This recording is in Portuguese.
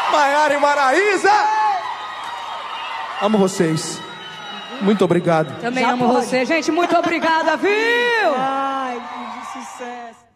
Maiara e Maraísa. Amo vocês. Muito obrigado. Também amo você, gente. Muito obrigada, viu? Ai, que sucesso.